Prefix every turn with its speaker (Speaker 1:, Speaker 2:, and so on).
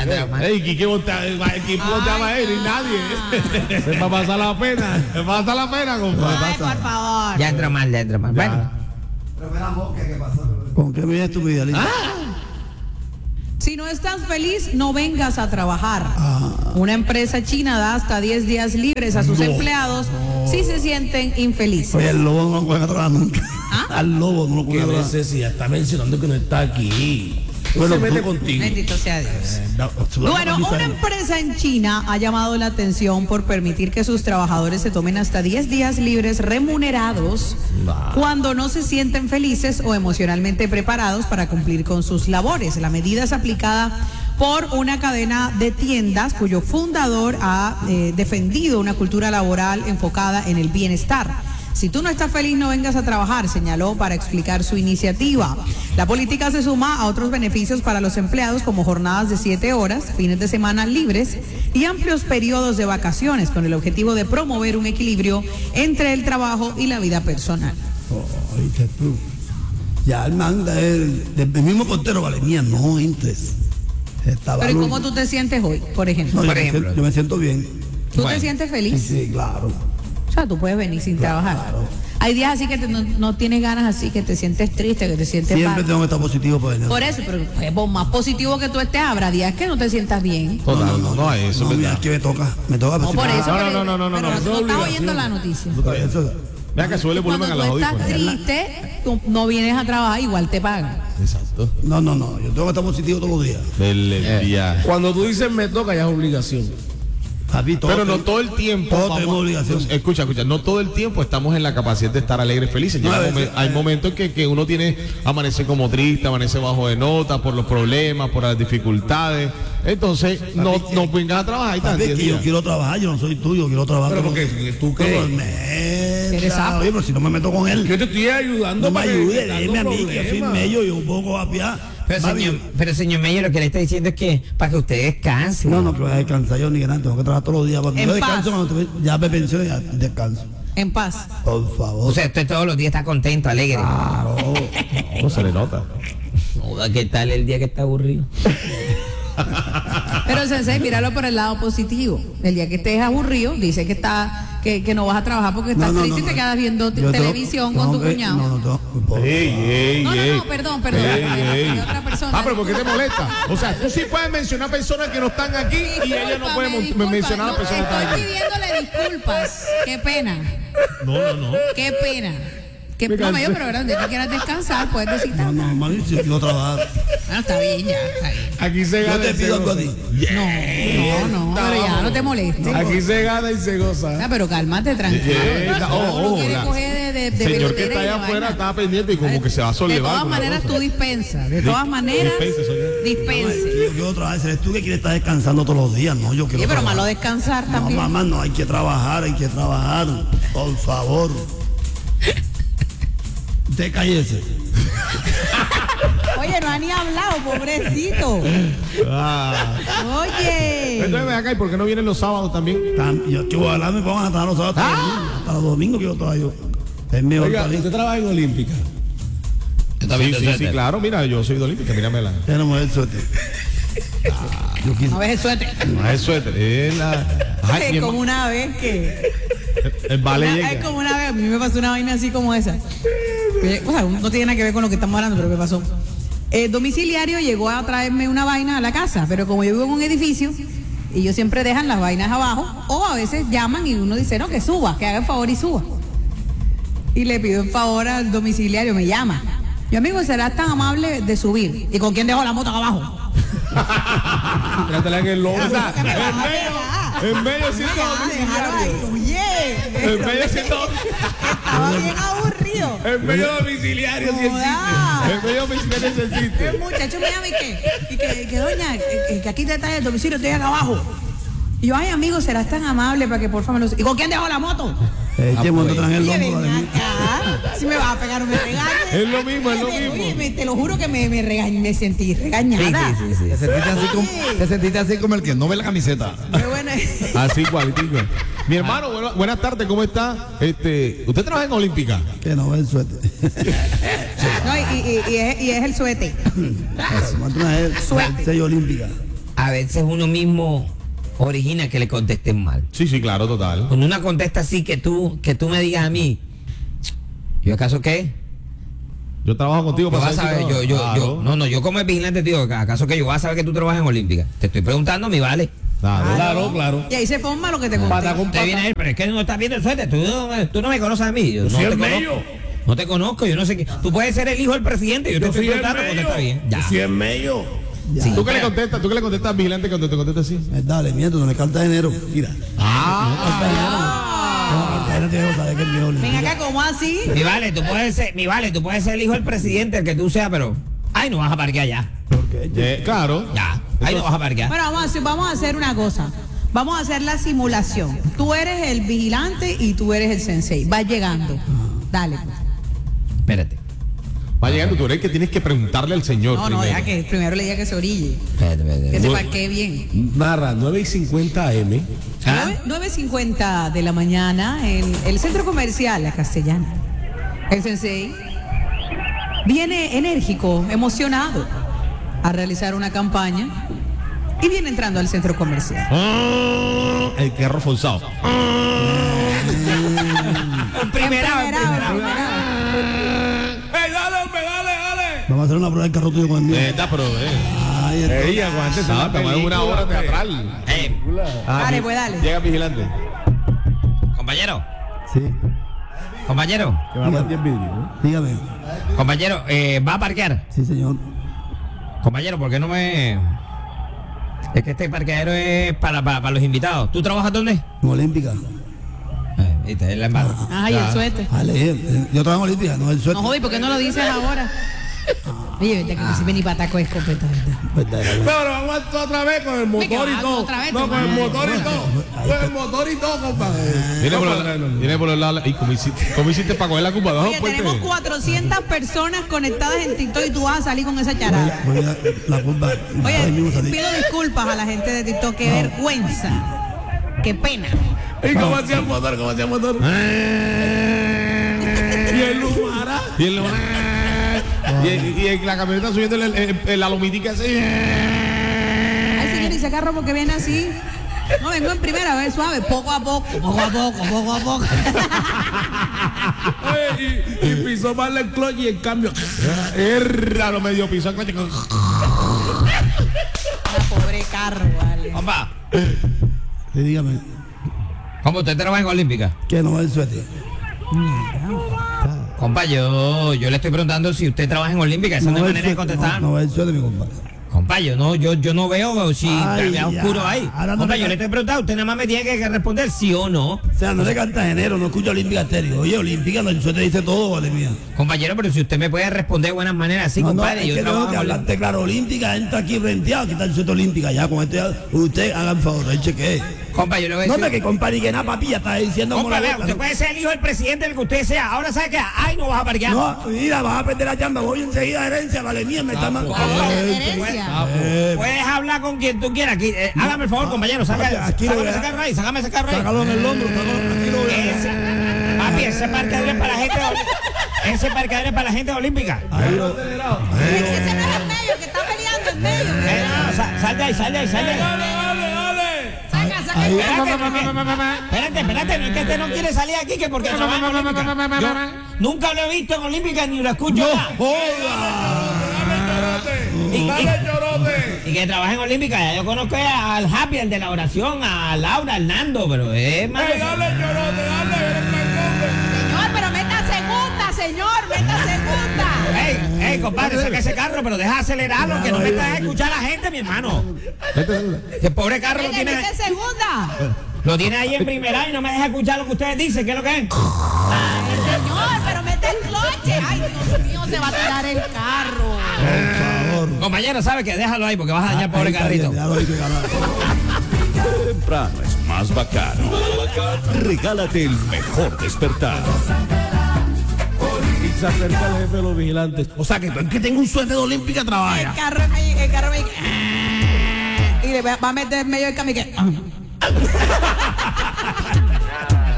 Speaker 1: Ey, ¿quién volteaba a él? Y nadie. Se va a pasar la pena. Se va a pasar la pena, compadre.
Speaker 2: Ay, por favor.
Speaker 3: Ya entró mal. Bueno.
Speaker 4: ¿Con qué vienes tu vida, Lina?
Speaker 2: Si no estás feliz, no vengas a trabajar. Una empresa china da hasta 10 días libres a sus empleados si se sienten infelices.
Speaker 4: Oye, el lobo no lo puede trabajar nunca. Al lobo no lo puede
Speaker 1: ¿Qué
Speaker 4: trabajar.
Speaker 1: necesidad? Está mencionando que no está aquí.
Speaker 4: Bueno,
Speaker 1: Se mete
Speaker 4: tú-
Speaker 1: contigo.
Speaker 2: Bendito sea Dios. Bueno, una empresa en China ha llamado la atención por permitir que sus trabajadores se tomen hasta 10 días libres remunerados cuando no se sienten felices o emocionalmente preparados para cumplir con sus labores. La medida es aplicada por una cadena de tiendas cuyo fundador ha defendido una cultura laboral enfocada en el bienestar. Si tú no estás feliz, no vengas a trabajar, señaló para explicar su iniciativa. La política se suma a otros beneficios para los empleados como jornadas de 7 horas, fines de semana libres y amplios periodos de vacaciones con el objetivo de promover un equilibrio entre el trabajo y la vida personal.
Speaker 4: Oíste tú. Ya el manda del mismo portero, Valenía, no entres.
Speaker 2: Pero ¿y cómo tú te sientes hoy, por ejemplo?
Speaker 4: No, yo me siento bien.
Speaker 2: ¿Tú te sientes feliz?
Speaker 4: Sí, claro.
Speaker 2: O sea, tú puedes venir sin trabajar. Hay días así que no tienes ganas, así que te sientes triste, que te sientes
Speaker 4: Siempre
Speaker 2: mal.
Speaker 4: tengo que estar positivo para venir.
Speaker 2: Por eso, pero pues, por más positivo que tú estés, habrá días que no te sientas bien.
Speaker 1: No, eso
Speaker 4: No,
Speaker 1: es
Speaker 4: mira,
Speaker 1: verdad.
Speaker 4: es que me toca.
Speaker 2: No, por eso.
Speaker 1: No,
Speaker 2: pero
Speaker 1: no,
Speaker 2: tú
Speaker 1: eso es
Speaker 2: estás
Speaker 1: obligación.
Speaker 2: oyendo la noticia.
Speaker 4: Eso,
Speaker 1: Vea que suele volumen a
Speaker 2: Cuando
Speaker 1: los
Speaker 2: tú estás
Speaker 1: audífonos.
Speaker 2: triste, tú no vienes a trabajar, igual te pagan.
Speaker 1: Exacto.
Speaker 4: no, yo tengo que estar positivo todos los días.
Speaker 1: Cuando tú dices me toca, ya es obligación.
Speaker 4: Papi,
Speaker 1: Pero no todo el tiempo.
Speaker 4: Todos tenemos obligación.
Speaker 1: Escucha, no todo el tiempo estamos en la capacidad de estar alegres, felices.
Speaker 4: No,
Speaker 1: Hay momentos que uno amanece como triste, amanece bajo de nota por los problemas, por las dificultades. Entonces, no vengas a trabajar y
Speaker 4: Papi, es que yo quiero trabajar, yo no soy tuyo, quiero trabajar.
Speaker 1: Pero porque tú
Speaker 4: Oye, pero si no me meto con él.
Speaker 1: Yo te estoy ayudando.
Speaker 4: No me
Speaker 1: para
Speaker 4: ayude,
Speaker 1: evitar
Speaker 4: dime a
Speaker 1: los
Speaker 4: mí que soy
Speaker 1: problemas.
Speaker 4: medio y un poco a piar.
Speaker 3: Pero señor Meyer, lo que le está diciendo es que para que usted descanse.
Speaker 4: No, que voy a descansar yo ni que nada, tengo que trabajar todos los días. Cuando
Speaker 2: En
Speaker 4: yo descanso,
Speaker 2: paz.
Speaker 4: ya me pensiono, ya descanso.
Speaker 2: En paz.
Speaker 4: Por favor.
Speaker 3: O sea, usted todos los días está contento, alegre.
Speaker 4: Claro.
Speaker 1: No se le nota.
Speaker 3: Joda, ¿qué tal el día que está aburrido?
Speaker 2: Pero Sensei, míralo por el lado positivo. El día que estés aburrido, dice que no vas a trabajar porque estás triste y te quedas viendo televisión con tu cuñado.
Speaker 4: No,
Speaker 2: No, perdón. Hay otra persona.
Speaker 1: Pero ¿por qué te molesta? O sea, tú sí puedes mencionar personas que no están aquí y ella no puede mencionar a personas que están
Speaker 2: Estoy
Speaker 1: aquí.
Speaker 2: pidiéndole disculpas. Qué pena.
Speaker 1: No.
Speaker 2: Qué pena. No, medio, pero donde tú quieras descansar, puedes decir
Speaker 4: No,
Speaker 2: tanto.
Speaker 4: mami, si yo trabajo.
Speaker 2: Bueno, está bien, ya. Está bien.
Speaker 1: Aquí se
Speaker 4: Yo
Speaker 1: gana
Speaker 4: te
Speaker 1: y se
Speaker 4: pido algo a
Speaker 1: goza.
Speaker 4: ti.
Speaker 2: No, pero ya no te molestes.
Speaker 1: Aquí se gana y se goza.
Speaker 2: Ah, pero cálmate, tranquilo. No quieres coger de
Speaker 1: Señor que
Speaker 2: pelotera
Speaker 1: está
Speaker 2: y
Speaker 1: allá
Speaker 2: de
Speaker 1: afuera
Speaker 2: vaina.
Speaker 1: estaba pendiente y como que se va a
Speaker 2: De
Speaker 1: sollevar.
Speaker 2: todas
Speaker 1: alguna
Speaker 2: maneras,
Speaker 1: cosa.
Speaker 2: tú dispensa. De todas maneras, dispense.
Speaker 4: Yo quiero trabajar. Eres tú que quieres estar descansando todos los días, no, yo quiero
Speaker 2: Sí, pero
Speaker 4: trabajar.
Speaker 2: malo descansar
Speaker 4: No,
Speaker 2: también.
Speaker 4: mamá, no, hay que trabajar. Por favor. Usted cállese.
Speaker 2: Oye, no ha ni hablado, pobrecito. Oye.
Speaker 1: Entonces, ven acá, ¿y por qué no vienen los sábados también?
Speaker 4: Yo que voy a hablar, me pongan a trabajar los sábados hasta los domingos que yo trabajo yo. Es mejor
Speaker 1: Oiga,
Speaker 4: para mí.
Speaker 1: ¿usted trabaja en Olímpica? Sí, claro, mira, yo soy de Olímpica, míramela.
Speaker 4: Ya no me el suéter. Yo quise.
Speaker 2: No ves el suéter.
Speaker 1: No es suéter, es la... Ay, mi
Speaker 2: Es como
Speaker 1: hermano,
Speaker 2: una vez que.
Speaker 1: el vale
Speaker 2: Es
Speaker 1: llega.
Speaker 2: como una vez, a mí me pasó una vaina así como esa. O sea, no tiene nada que ver con lo que estamos hablando, pero me pasó. El domiciliario llegó a traerme una vaina a la casa, pero como yo vivo en un edificio, y ellos siempre dejan las vainas abajo, o a veces llaman y uno dice, no, que suba, que haga el favor y suba. Y le pido el favor al domiciliario, me llama. Yo, amigo, ¿serás tan amable de subir? ¿Y con quién dejó la moto acá abajo?
Speaker 1: Trátela en el lomo. O sea,
Speaker 2: Que me vas a pegar.
Speaker 1: en medio siendo
Speaker 2: Déjalo ahí.
Speaker 1: domiciliario.
Speaker 2: Oye,
Speaker 1: En medio siendo...
Speaker 2: estaba bien aburrido.
Speaker 1: En medio domiciliario sí
Speaker 2: Joda.
Speaker 1: existe. En medio domiciliario sí existe.
Speaker 2: El muchacho me llama y que doña, que aquí te trae el domicilio, estoy acá abajo. Y yo, ay, amigo, serás tan amable para que por favor me lo... ¿Y con quién dejó la moto?
Speaker 4: Que monto en el
Speaker 2: Oye,
Speaker 4: lomo.
Speaker 2: ven acá. Si me vas a pegar o me regañes.
Speaker 1: Es lo mismo, es lo
Speaker 2: Oye,
Speaker 1: mismo.
Speaker 2: te lo juro que me regañé, me sentí regañada.
Speaker 5: Te sentiste así como el que no ve la camiseta.
Speaker 2: Qué buena.
Speaker 1: Así igualitico. Mi hermano, buenas tardes, ¿cómo está? ¿Usted trabaja en Olímpica?
Speaker 4: Que no ve el suéter.
Speaker 2: No, y es el suéter.
Speaker 4: Monto en el
Speaker 2: Suéter.
Speaker 4: sello olímpica.
Speaker 3: a veces uno mismo origina que le contesten mal.
Speaker 1: Sí, sí, claro, total.
Speaker 3: Cuando una contesta así que tú me digas a mí, ¿yo acaso qué?
Speaker 1: Yo trabajo contigo
Speaker 3: Yo
Speaker 1: para
Speaker 3: vas a
Speaker 1: saber
Speaker 3: saber,
Speaker 1: si
Speaker 3: yo,
Speaker 1: trabajo.
Speaker 3: yo como el vigilante, tío, ¿acaso que yo voy a saber que tú trabajas en Olímpica? Te estoy preguntando, mi vale.
Speaker 5: Claro.
Speaker 2: Y ahí se forma lo que te
Speaker 5: Pata
Speaker 2: conté.
Speaker 5: con
Speaker 3: Usted viene a él, pero es que no estás viendo el suéter, tú no me conoces a mí, yo no
Speaker 5: soy
Speaker 3: te
Speaker 5: el
Speaker 3: conozco.
Speaker 5: medio.
Speaker 3: No te conozco, yo no sé qué. Tú puedes ser el hijo del presidente, yo te estoy preguntando cuando está bien. Ya.
Speaker 5: Si es medio.
Speaker 4: Ya.
Speaker 3: Sí.
Speaker 1: ¿Tú qué le contestas? ¿Tú qué le contestas al vigilante cuando te contesta así?
Speaker 4: Dale, miento, no le canta de enero. Mira. No, sabe que el viejo
Speaker 2: Ven acá, ¿cómo así?
Speaker 3: Mi vale, tú puedes ser el hijo del presidente, el que tú seas, pero ay, no vas a parquear ya.
Speaker 1: Claro.
Speaker 3: Ya. Ahí no vas a parquear.
Speaker 2: Bueno, vamos a hacer una cosa. Vamos a hacer la simulación. Tú eres el vigilante y tú eres el sensei. Vas llegando. Dale.
Speaker 3: Espérate.
Speaker 1: Va llegando, tú eres el que tienes que preguntarle al señor.
Speaker 2: No,
Speaker 1: primero.
Speaker 2: deja que primero le diga que se orille.
Speaker 3: Espérate.
Speaker 2: Que se parquee bien.
Speaker 5: Narra 9:50 AM.
Speaker 3: ¿Ah?
Speaker 2: 9:50 de la mañana en el centro comercial La Castellana. El sensei viene enérgico, emocionado a realizar una campaña y viene entrando al centro comercial.
Speaker 1: El perro forzado.
Speaker 3: Primera.
Speaker 5: ¡Ey, dale, hombre, dale!
Speaker 4: Vamos a hacer una prueba del carro tuyo con el mío.
Speaker 1: Pero
Speaker 4: Ay, entonces,
Speaker 5: Ey, aguante,
Speaker 1: estamos en una hora teatral.
Speaker 2: Dale, pues dale.
Speaker 1: Llega vigilante.
Speaker 3: Compañero.
Speaker 4: sí.
Speaker 3: Compañero.
Speaker 5: Que va a partir el vidrio.
Speaker 4: Dígame.
Speaker 3: Compañero, ¿va a parquear?
Speaker 4: Sí, señor.
Speaker 3: Compañero, ¿por qué no me...? Es que este parqueadero es para los invitados. ¿Tú trabajas dónde?
Speaker 4: En Olímpica.
Speaker 3: Viste, es la embargo.
Speaker 2: Ay, el suéter.
Speaker 4: Dale, yo trabajo en Olímpica, no el suéter.
Speaker 2: No, joder, ¿por qué no lo dices ahora? Oye, vete que si ven y pataco es escopeta, ¿verdad?
Speaker 5: Pero vamos a otra vez con el motor y
Speaker 2: Venga,
Speaker 5: todo.
Speaker 2: otra vez,
Speaker 5: No, con el
Speaker 2: hermano.
Speaker 5: motor y todo. Con el motor y todo, compadre.
Speaker 1: Viene por el lado. ¿Y cómo hiciste para coger la culpa?
Speaker 2: Oye, tenemos 400 personas conectadas en TikTok y tú vas a salir con esa charada.
Speaker 4: La culpa. ahí mismo
Speaker 2: Oye,
Speaker 4: salí.
Speaker 2: pido disculpas a la gente de TikTok. Qué vergüenza. Qué pena.
Speaker 5: ¿Y cómo hacía el motor? ¿Cómo hacía el motor? Y el Lumara.
Speaker 1: Y en la camioneta subiendo la lomitica así.
Speaker 2: Ay, señor, y ese carro porque viene así. No, vengo en primera, a ver, suave, poco a poco.
Speaker 5: Oye, y pisó mal el clutch y el cambio.
Speaker 1: Raro medio piso.
Speaker 2: Ah, pobre carro, vale.
Speaker 3: Compa,
Speaker 4: Sí, dígame.
Speaker 3: ¿cómo usted trabaja en Olímpica?
Speaker 4: Que no el suéter.
Speaker 3: Compa, yo le estoy preguntando si usted trabaja en Olímpica. Esa no es
Speaker 4: el
Speaker 3: manera de
Speaker 4: suéter,
Speaker 3: contestar.
Speaker 4: No el suéter, mi compadre.
Speaker 3: Compa, yo no veo si
Speaker 4: Ay,
Speaker 3: está oscuro
Speaker 4: ya.
Speaker 3: ahí.
Speaker 4: Ahora no
Speaker 3: Compa,
Speaker 4: me
Speaker 3: yo le estoy preguntando, usted nada más me tiene que responder sí o no.
Speaker 4: O sea, no le canta enero, no escucha Olímpica estéreo. Oye, Olímpica, no, el suéter dice todo, vale mía.
Speaker 3: Compañero, pero si usted me puede responder de buenas maneras, sí,
Speaker 4: No,
Speaker 3: compadre.
Speaker 4: es
Speaker 3: Yo
Speaker 4: que tengo
Speaker 3: trabajo
Speaker 4: que
Speaker 3: en
Speaker 4: hablarte claro, Olímpica, entra aquí renteado, quita el suéter Olímpica, ya, con este, usted hagan favor, el cheque.
Speaker 3: Compa, yo le voy a
Speaker 4: No
Speaker 3: decir.
Speaker 4: me que compadre, que nada, papi, ya está diciendo como
Speaker 3: Compa,
Speaker 4: la
Speaker 3: vea,
Speaker 4: boca,
Speaker 3: usted
Speaker 4: ¿no?
Speaker 3: puede ser el hijo del presidente, el que usted sea. Ahora sabe que, ay, no vas a parquear.
Speaker 4: No, mira, vas a perder la chamba, voy enseguida a herencia, vale mía, me está mandando.
Speaker 2: Herencia.
Speaker 3: Puedes hablar con quien tú quieras. Aquí, hágame el favor, compañero, sácame
Speaker 4: Aquí lo
Speaker 3: ese
Speaker 4: vea.
Speaker 3: carro ahí, sácame ese carro ahí.
Speaker 4: Sácalo en el hombro, aquí lo veo.
Speaker 3: Papi, ese parqueadero es para la gente ese parqueadero es para la gente olímpica.
Speaker 4: Ahí lo-
Speaker 2: Ese no es el medio, que está peleando el medio.
Speaker 3: Sal de ahí.
Speaker 5: Dale.
Speaker 2: Saca
Speaker 4: ahí-
Speaker 2: el
Speaker 3: Espérate, no es que este no quiere salir aquí, que porque trabaja en Olímpica. Yo nunca lo he visto en Olímpica ni lo escucho acá. Y que trabaja en Olímpica, ya yo conozco al Happy, el de la oración, a Laura, al Nando, pero es más.
Speaker 2: Señor, pero meta segunda, señor, meta segunda.
Speaker 3: Ey, compadre, saca ese carro, pero deja acelerarlo, que no me estás a escuchar a la gente, mi hermano. Ese pobre carro lo
Speaker 2: Mete
Speaker 3: tiene,
Speaker 2: segunda.
Speaker 3: lo tiene ahí en primera y no me deja escuchar lo que ustedes dicen, ¿qué es lo que es?
Speaker 2: Ay, señor, pero mete el cloche. Ay, Dios mío, se va a tirar el carro.
Speaker 3: Compañero, ¿sabe qué? Déjalo ahí porque vas a dañar pobre
Speaker 4: ahí está bien,
Speaker 3: carrito.
Speaker 4: déjalo ahí que carajo.
Speaker 6: Temprano es más bacano. Regálate el mejor despertar.
Speaker 5: Y se acerca el jefe de los vigilantes. O sea, que tú es que tengo un suéter de Olímpica, trabaja.
Speaker 2: El carro me y le va a meter en medio del camino que